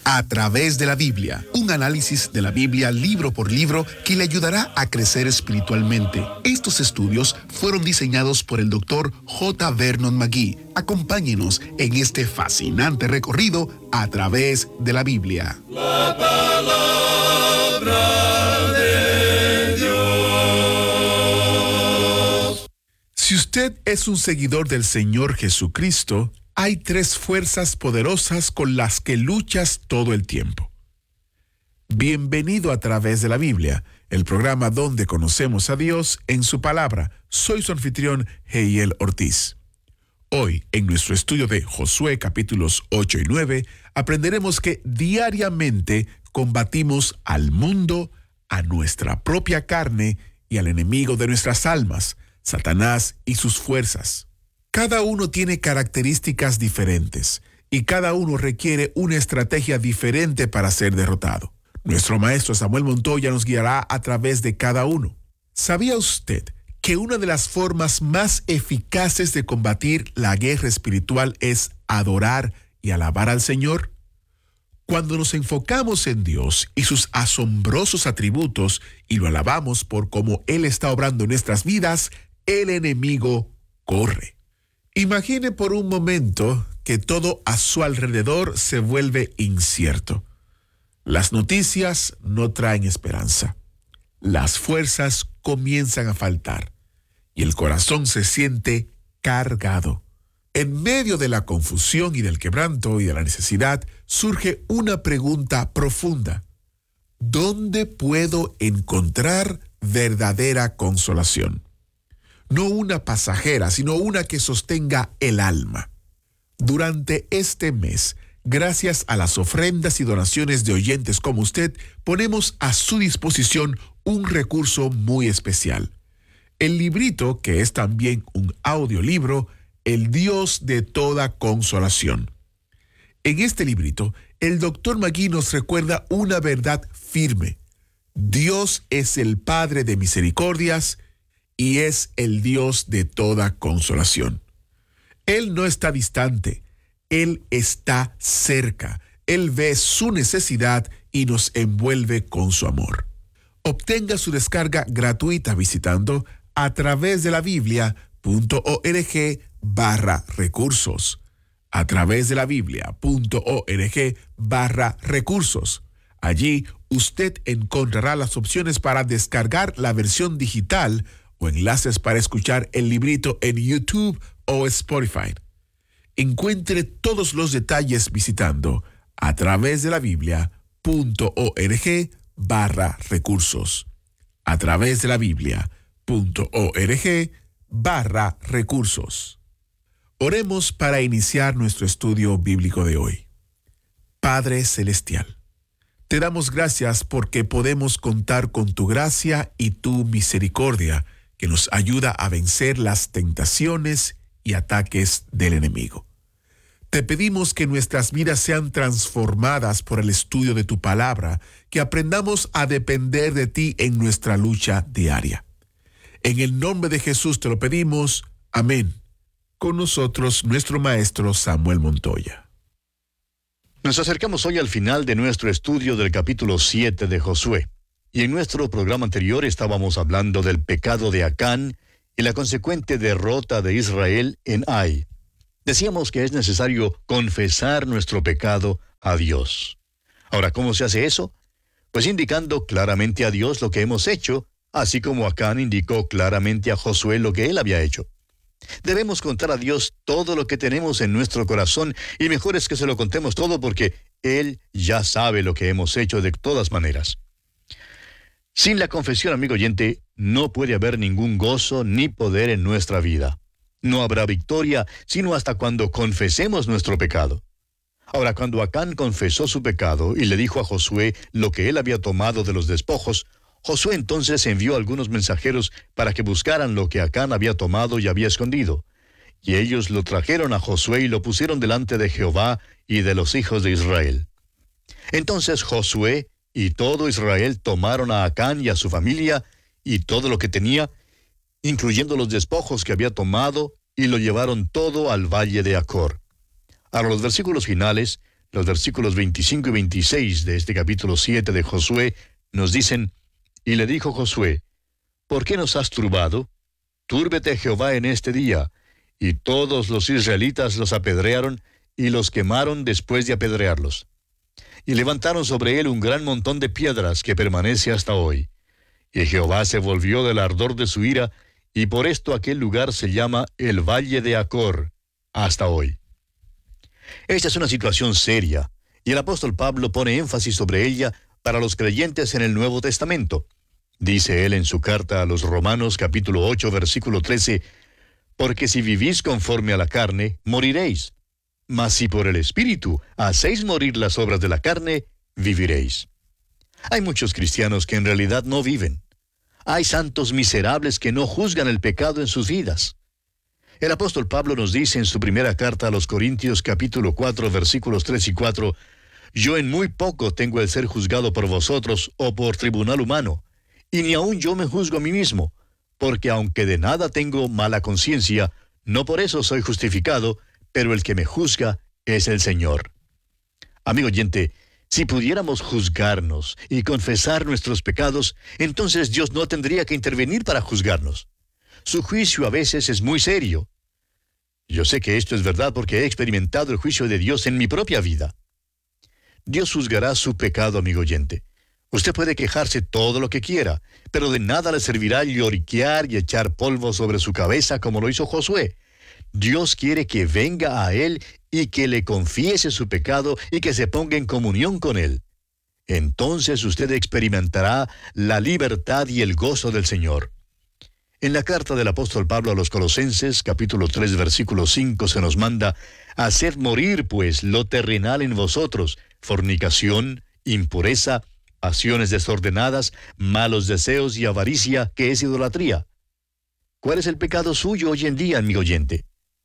A través de la Biblia, un análisis de la Biblia libro por libro que le ayudará a crecer espiritualmente. Estos estudios fueron diseñados por el Dr. J. Vernon McGee. Acompáñenos en este fascinante recorrido a través de la Biblia. La palabra de Dios. Si usted es un seguidor del Señor Jesucristo, hay 3 fuerzas poderosas con las que luchas todo el tiempo. Bienvenido a través de la Biblia, el programa donde conocemos a Dios en su palabra. Soy su anfitrión, Heiel Ortiz. Hoy, en nuestro estudio de Josué capítulos 8 y 9, aprenderemos que diariamente combatimos al mundo, a nuestra propia carne y al enemigo de nuestras almas, Satanás y sus fuerzas. Cada uno tiene características diferentes y cada uno requiere una estrategia diferente para ser derrotado. Nuestro maestro Samuel Montoya nos guiará a través de cada uno. ¿Sabía usted que una de las formas más eficaces de combatir la guerra espiritual es adorar y alabar al Señor? Cuando nos enfocamos en Dios y sus asombrosos atributos y lo alabamos por cómo Él está obrando en nuestras vidas, el enemigo corre. Imagine por un momento que todo a su alrededor se vuelve incierto. Las noticias no traen esperanza. Las fuerzas comienzan a faltar y el corazón se siente cargado. En medio de la confusión y del quebranto y de la necesidad, surge una pregunta profunda. ¿Dónde puedo encontrar verdadera consolación? No una pasajera, sino una que sostenga el alma. Durante este mes, gracias a las ofrendas y donaciones de oyentes como usted, ponemos a su disposición un recurso muy especial. El librito, que es también un audiolibro, El Dios de toda consolación. En este librito, el Dr. McGee nos recuerda una verdad firme. Dios es el Padre de misericordias y es el Dios de toda consolación. Él no está distante, Él está cerca. Él ve su necesidad y nos envuelve con su amor. Obtenga su descarga gratuita visitando a través de la Biblia.org/recursos. A través de la Biblia.org/recursos. Allí usted encontrará las opciones para descargar la versión digital o enlaces para escuchar el librito en YouTube o Spotify. Encuentre todos los detalles visitando a través de la Biblia.org/recursos. A través de la Biblia.org/recursos. Oremos para iniciar nuestro estudio bíblico de hoy. Padre Celestial, te damos gracias porque podemos contar con tu gracia y tu misericordia que nos ayuda a vencer las tentaciones y ataques del enemigo. Te pedimos que nuestras vidas sean transformadas por el estudio de tu palabra, que aprendamos a depender de ti en nuestra lucha diaria. En el nombre de Jesús te lo pedimos. Amén. Con nosotros, nuestro maestro Samuel Montoya. Nos acercamos hoy al final de nuestro estudio del capítulo 7 de Josué. Y en nuestro programa anterior estábamos hablando del pecado de Acán y la consecuente derrota de Israel en Ai. Decíamos que es necesario confesar nuestro pecado a Dios. Ahora, ¿cómo se hace eso? Pues indicando claramente a Dios lo que hemos hecho, así como Acán indicó claramente a Josué lo que él había hecho. Debemos contar a Dios todo lo que tenemos en nuestro corazón y mejor es que se lo contemos todo porque Él ya sabe lo que hemos hecho de todas maneras. Sin la confesión, amigo oyente, no puede haber ningún gozo ni poder en nuestra vida. No habrá victoria, sino hasta cuando confesemos nuestro pecado. Ahora, cuando Acán confesó su pecado y le dijo a Josué lo que él había tomado de los despojos, Josué entonces envió algunos mensajeros para que buscaran lo que Acán había tomado y había escondido. Y ellos lo trajeron a Josué y lo pusieron delante de Jehová y de los hijos de Israel. Entonces Josué y todo Israel tomaron a Acán y a su familia y todo lo que tenía, incluyendo los despojos que había tomado, y lo llevaron todo al valle de Acor. Ahora los versículos finales los versículos 25 y 26 de este capítulo 7 de Josué, nos dicen: Y le dijo Josué: ¿Por qué nos has turbado? Túrbete Jehová en este día. Y todos los israelitas los apedrearon y los quemaron después de apedrearlos. Y levantaron sobre él un gran montón de piedras que permanece hasta hoy. Y Jehová se volvió del ardor de su ira, y por esto aquel lugar se llama el Valle de Acor, hasta hoy. Esta es una situación seria, y el apóstol Pablo pone énfasis sobre ella para los creyentes en el Nuevo Testamento. Dice él en su carta a los Romanos capítulo 8, versículo 13, «Porque si vivís conforme a la carne, moriréis. Mas si por el Espíritu hacéis morir las obras de la carne, viviréis». Hay muchos cristianos que en realidad no viven. Hay santos miserables que no juzgan el pecado en sus vidas. El apóstol Pablo nos dice en su primera carta a los Corintios capítulo 4, versículos 3 y 4, «Yo en muy poco tengo el ser juzgado por vosotros o por tribunal humano, y ni aun yo me juzgo a mí mismo, porque aunque de nada tengo mala conciencia, no por eso soy justificado, pero el que me juzga es el Señor». Amigo oyente, si pudiéramos juzgarnos y confesar nuestros pecados, entonces Dios no tendría que intervenir para juzgarnos. Su juicio a veces es muy serio. Yo sé que esto es verdad porque he experimentado el juicio de Dios en mi propia vida. Dios juzgará su pecado, amigo oyente. Usted puede quejarse todo lo que quiera, pero de nada le servirá lloriquear y echar polvo sobre su cabeza como lo hizo Josué. Dios quiere que venga a Él y que le confiese su pecado y que se ponga en comunión con Él. Entonces usted experimentará la libertad y el gozo del Señor. En la carta del apóstol Pablo a los Colosenses, capítulo 3, versículo 5, se nos manda: «Haced morir, pues, lo terrenal en vosotros, fornicación, impureza, pasiones desordenadas, malos deseos y avaricia, que es idolatría». ¿Cuál es el pecado suyo hoy en día, amigo oyente?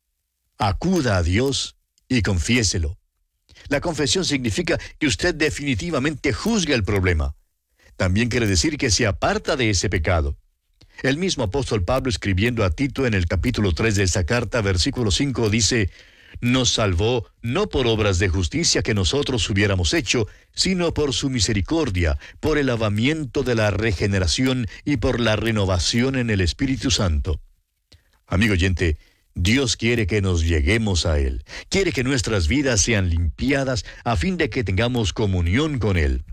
Acuda a Dios y confiéselo. La confesión significa que usted definitivamente juzga el problema. También quiere decir que se aparta de ese pecado. El mismo apóstol Pablo, escribiendo a Tito en el capítulo 3 de esa carta, versículo 5, dice: «Nos salvó no por obras de justicia que nosotros hubiéramos hecho, sino por su misericordia, por el lavamiento de la regeneración y por la renovación en el Espíritu Santo». Amigo oyente, Dios quiere que nos lleguemos a Él. Quiere que nuestras vidas sean limpiadas a fin de que tengamos comunión con Él.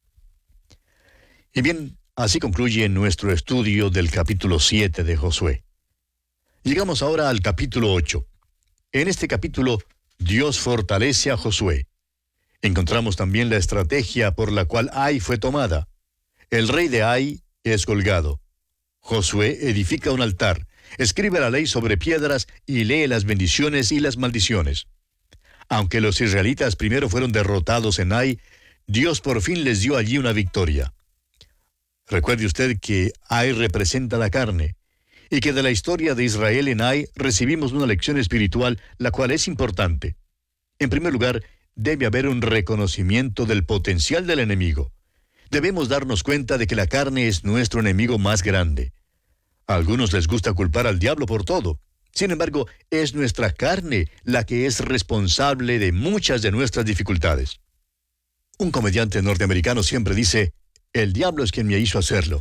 Y bien, así concluye nuestro estudio del capítulo 7 de Josué. Llegamos ahora al capítulo 8. En este capítulo, Dios fortalece a Josué. Encontramos también la estrategia por la cual Ai fue tomada. El rey de Ai es colgado. Josué edifica un altar, escribe la ley sobre piedras y lee las bendiciones y las maldiciones. Aunque los israelitas primero fueron derrotados en Ai, Dios por fin les dio allí una victoria. Recuerde usted que Ai representa la carne, y que de la historia de Israel en Ai recibimos una lección espiritual, la cual es importante. En primer lugar, debe haber un reconocimiento del potencial del enemigo. Debemos darnos cuenta de que la carne es nuestro enemigo más grande. A algunos les gusta culpar al diablo por todo. Sin embargo, es nuestra carne la que es responsable de muchas de nuestras dificultades. Un comediante norteamericano siempre dice: «El diablo es quien me hizo hacerlo».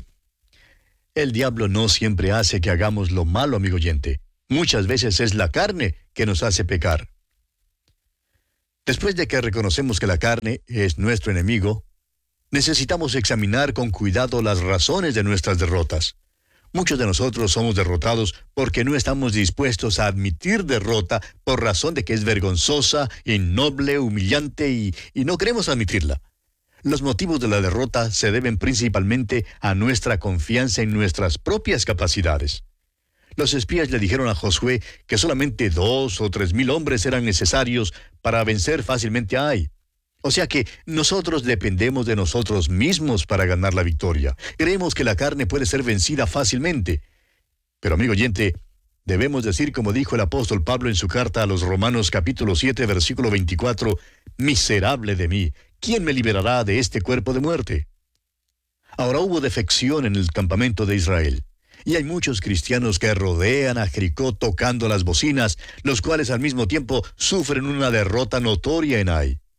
El diablo no siempre hace que hagamos lo malo, amigo oyente. Muchas veces es la carne que nos hace pecar. Después de que reconocemos que la carne es nuestro enemigo, necesitamos examinar con cuidado las razones de nuestras derrotas. Muchos de nosotros somos derrotados porque no estamos dispuestos a admitir derrota por razón de que es vergonzosa, innoble, humillante y no queremos admitirla. Los motivos de la derrota se deben principalmente a nuestra confianza en nuestras propias capacidades. Los espías le dijeron a Josué que solamente 2,000 o 3,000 hombres eran necesarios para vencer fácilmente a Ai. O sea que nosotros dependemos de nosotros mismos para ganar la victoria. Creemos que la carne puede ser vencida fácilmente. Pero, amigo oyente, debemos decir como dijo el apóstol Pablo en su carta a los Romanos capítulo 7, versículo 24, «Miserable de mí, ¿quién me liberará de este cuerpo de muerte?». Ahora hubo defección en el campamento de Israel, y hay muchos cristianos que rodean a Jericó tocando las bocinas, los cuales al mismo tiempo sufren una derrota notoria en Ai.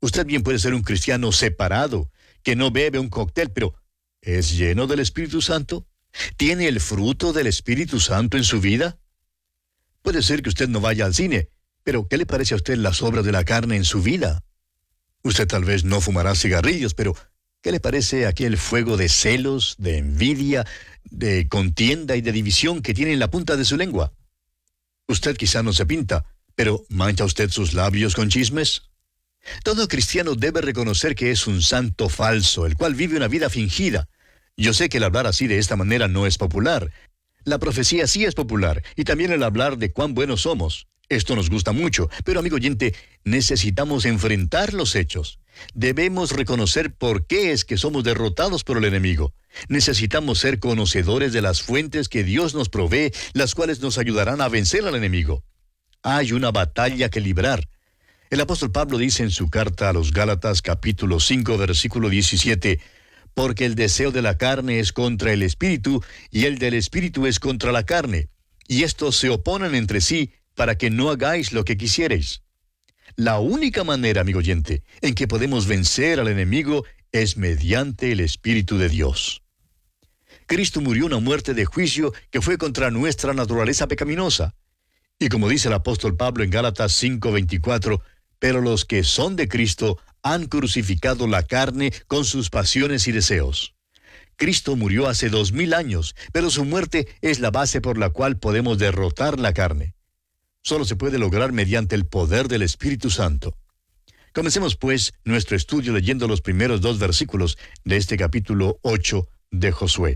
Usted bien puede ser un cristiano separado, que no bebe un cóctel, pero ¿es lleno del Espíritu Santo? ¿Tiene el fruto del Espíritu Santo en su vida? Puede ser que usted no vaya al cine, pero ¿qué le parece a usted las obras de la carne en su vida? Usted tal vez no fumará cigarrillos, pero ¿qué le parece aquel fuego de celos, de envidia, de contienda y de división que tiene en la punta de su lengua? Usted quizá no se pinta, pero ¿mancha usted sus labios con chismes? Todo cristiano debe reconocer que es un santo falso, el cual vive una vida fingida. Yo sé que el hablar así de esta manera no es popular. La profecía sí es popular, y también el hablar de cuán buenos somos. Esto nos gusta mucho, pero amigo oyente, necesitamos enfrentar los hechos. Debemos reconocer por qué es que somos derrotados por el enemigo. Necesitamos ser conocedores de las fuentes que Dios nos provee, las cuales nos ayudarán a vencer al enemigo. Hay una batalla que librar. El apóstol Pablo dice en su carta a los Gálatas capítulo 5 versículo 17, porque el deseo de la carne es contra el espíritu, y el del espíritu es contra la carne, y estos se oponen entre sí para que no hagáis lo que quisierais. La única manera, amigo oyente, en que podemos vencer al enemigo es mediante el Espíritu de Dios. Cristo murió una muerte de juicio que fue contra nuestra naturaleza pecaminosa. Y como dice el apóstol Pablo en Gálatas 5:24, pero los que son de Cristo han crucificado la carne con sus pasiones y deseos. Cristo murió hace 2000 años, pero su muerte es la base por la cual podemos derrotar la carne. Solo se puede lograr mediante el poder del Espíritu Santo. Comencemos pues nuestro estudio leyendo los primeros 2 versículos de este capítulo 8 de Josué.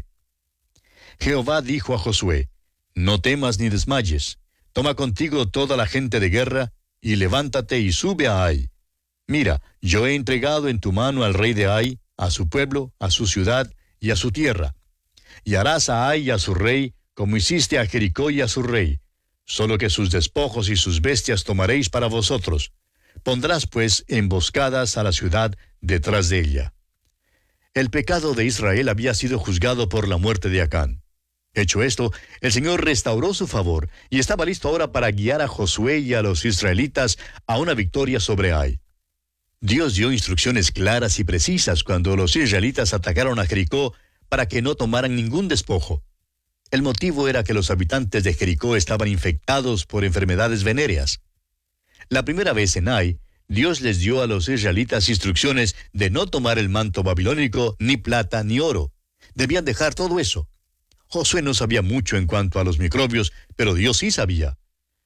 Jehová dijo a Josué, no temas ni desmayes, toma contigo toda la gente de guerra, y levántate y sube a Ai. Mira, yo he entregado en tu mano al rey de Ai, a su pueblo, a su ciudad y a su tierra. Y harás a Ai y a su rey, como hiciste a Jericó y a su rey. Solo que sus despojos y sus bestias tomaréis para vosotros. Pondrás pues emboscadas a la ciudad detrás de ella. El pecado de Israel había sido juzgado por la muerte de Acán. Hecho esto, el Señor restauró su favor y estaba listo ahora para guiar a Josué y a los israelitas a una victoria sobre Ai. Dios dio instrucciones claras y precisas cuando los israelitas atacaron a Jericó para que no tomaran ningún despojo. El motivo era que los habitantes de Jericó estaban infectados por enfermedades venéreas. La primera vez en Ai, Dios les dio a los israelitas instrucciones de no tomar el manto babilónico, ni plata, ni oro. Debían dejar todo eso. Josué no sabía mucho en cuanto a los microbios, pero Dios sí sabía.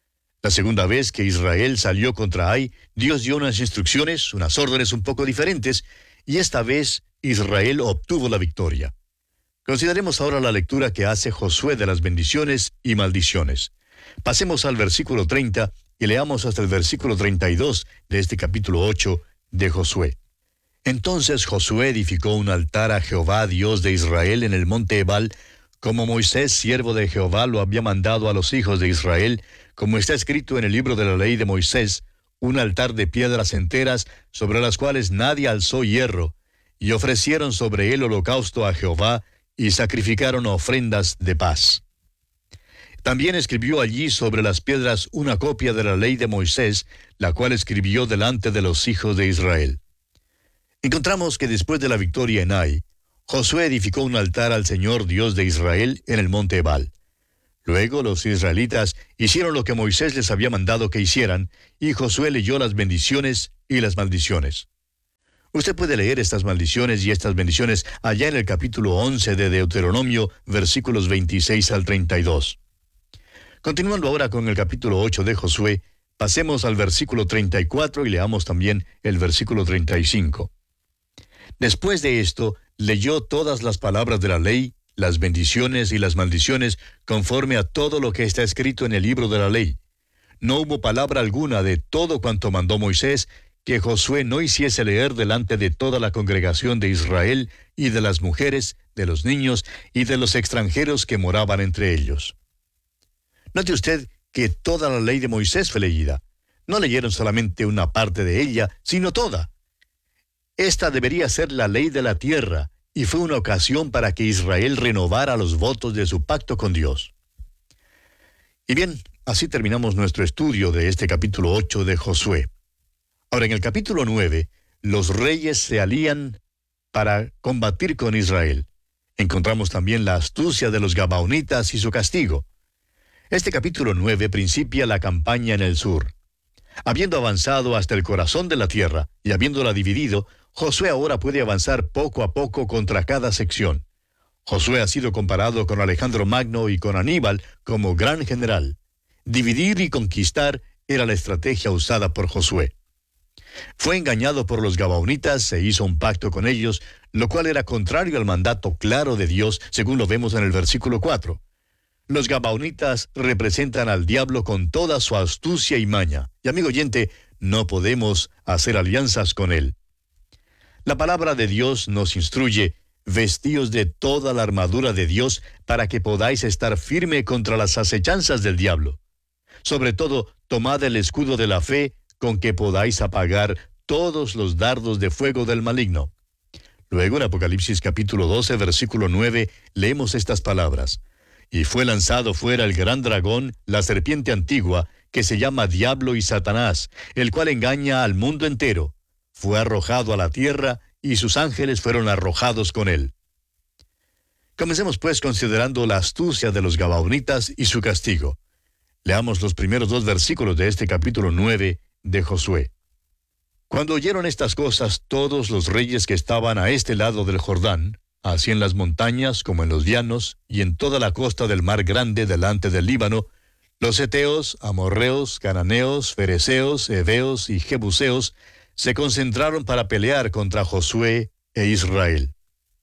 La segunda vez que Israel salió contra Ai, Dios dio unas instrucciones, unas órdenes un poco diferentes, y esta vez Israel obtuvo la victoria. Consideremos ahora la lectura que hace Josué de las bendiciones y maldiciones. Pasemos al versículo 30 y leamos hasta el versículo 32 de este capítulo 8 de Josué. Entonces Josué edificó un altar a Jehová, Dios de Israel, en el monte Ebal, como Moisés, siervo de Jehová, lo había mandado a los hijos de Israel, como está escrito en el libro de la ley de Moisés, un altar de piedras enteras, sobre las cuales nadie alzó hierro, y ofrecieron sobre él holocausto a Jehová, y sacrificaron ofrendas de paz. También escribió allí sobre las piedras una copia de la ley de Moisés, la cual escribió delante de los hijos de Israel. Encontramos que después de la victoria en Ai, Josué edificó un altar al Señor Dios de Israel en el monte Ebal. Luego los israelitas hicieron lo que Moisés les había mandado que hicieran, y Josué leyó las bendiciones y las maldiciones. Usted puede leer estas maldiciones y estas bendiciones allá en el capítulo 11 de Deuteronomio, versículos 26 al 32. Continuando ahora con el capítulo 8 de Josué, pasemos al versículo 34 y leamos también el versículo 35. Después de esto, leyó todas las palabras de la ley, las bendiciones y las maldiciones, conforme a todo lo que está escrito en el libro de la ley. No hubo palabra alguna de todo cuanto mandó Moisés, que Josué no hiciese leer delante de toda la congregación de Israel, y de las mujeres, de los niños, y de los extranjeros que moraban entre ellos. Note usted que toda la ley de Moisés fue leída. No leyeron solamente una parte de ella, sino toda. Esta debería ser la ley de la tierra, y fue una ocasión para que Israel renovara los votos de su pacto con Dios. Y bien, así terminamos nuestro estudio de este capítulo 8 de Josué. Ahora, en el capítulo 9, los reyes se alían para combatir con Israel. Encontramos también la astucia de los gabaonitas y su castigo. Este capítulo 9 principia la campaña en el sur. Habiendo avanzado hasta el corazón de la tierra y habiéndola dividido, Josué ahora puede avanzar poco a poco contra cada sección. Josué ha sido comparado con Alejandro Magno y con Aníbal como gran general. Dividir y conquistar era la estrategia usada por Josué. Fue engañado por los gabaonitas e hizo un pacto con ellos, lo cual era contrario al mandato claro de Dios, según lo vemos en el versículo 4. Los gabaonitas representan al diablo con toda su astucia y maña. Y amigo oyente, no podemos hacer alianzas con él. La palabra de Dios nos instruye: vestíos de toda la armadura de Dios para que podáis estar firme contra las acechanzas del diablo. Sobre todo, tomad el escudo de la fe con que podáis apagar todos los dardos de fuego del maligno. Luego en Apocalipsis capítulo 12, versículo 9, leemos estas palabras: y fue lanzado fuera el gran dragón, la serpiente antigua, que se llama Diablo y Satanás, el cual engaña al mundo entero. Fue arrojado a la tierra, y sus ángeles fueron arrojados con él. Comencemos pues considerando la astucia de los gabaonitas y su castigo. Leamos los primeros 2 versículos de este capítulo 9 de Josué. Cuando oyeron estas cosas todos los reyes que estaban a este lado del Jordán, así en las montañas como en los llanos, y en toda la costa del mar grande delante del Líbano, los heteos, amorreos, cananeos, fereceos, heveos y jebuseos se concentraron para pelear contra Josué e Israel.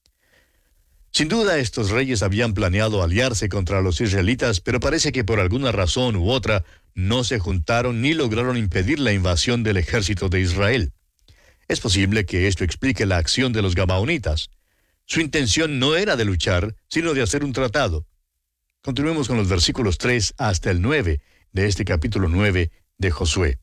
Sin duda estos reyes habían planeado aliarse contra los israelitas, pero parece que por alguna razón u otra no se juntaron ni lograron impedir la invasión del ejército de Israel. Es posible que esto explique la acción de los gabaonitas. Su intención no era de luchar, sino de hacer un tratado. Continuemos con los versículos 3 hasta el 9 de este capítulo 9 de Josué.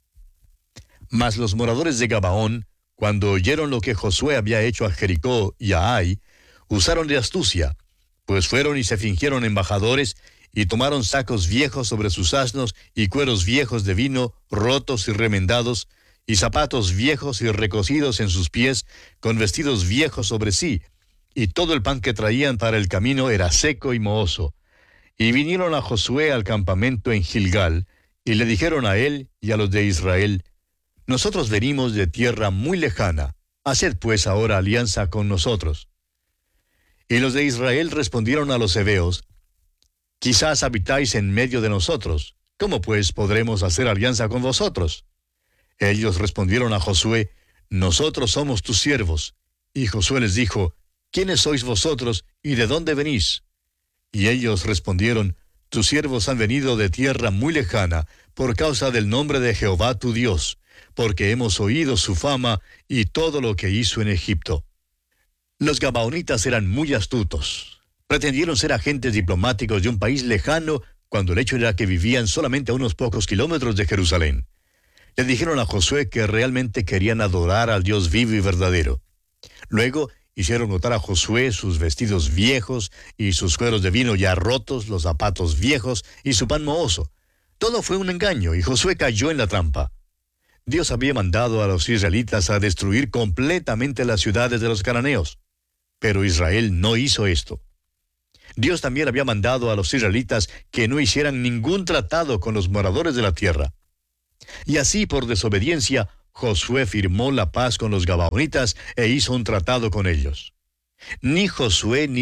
Mas los moradores de Gabaón, cuando oyeron lo que Josué había hecho a Jericó y a Ai, usaron de astucia, pues fueron y se fingieron embajadores, y tomaron sacos viejos sobre sus asnos, y cueros viejos de vino, rotos y remendados, y zapatos viejos y recocidos en sus pies, con vestidos viejos sobre sí, y todo el pan que traían para el camino era seco y mohoso. Y vinieron a Josué al campamento en Gilgal, y le dijeron a él y a los de Israel: nosotros venimos de tierra muy lejana, haced pues ahora alianza con nosotros. Y los de Israel respondieron a los heveos: quizás habitáis en medio de nosotros, ¿cómo pues podremos hacer alianza con vosotros? Ellos respondieron a Josué: nosotros somos tus siervos. Y Josué les dijo: ¿quiénes sois vosotros y de dónde venís? Y ellos respondieron: tus siervos han venido de tierra muy lejana, por causa del nombre de Jehová tu Dios, porque hemos oído su fama y todo lo que hizo en Egipto. Los gabaonitas eran muy astutos. Pretendieron ser agentes diplomáticos de un país lejano, cuando el hecho era que vivían solamente a unos pocos kilómetros de Jerusalén. Le dijeron a Josué que realmente querían adorar al Dios vivo y verdadero. Luego hicieron notar a Josué sus vestidos viejos y sus cueros de vino ya rotos, los zapatos viejos y su pan mohoso. Todo fue un engaño y Josué cayó en la trampa. Dios había mandado a los israelitas a destruir completamente las ciudades de los cananeos. Pero Israel no hizo esto. Dios también había mandado a los israelitas que no hicieran ningún tratado con los moradores de la tierra. Y así, por desobediencia, Josué firmó la paz con los gabaonitas e hizo un tratado con ellos. Ni Josué ni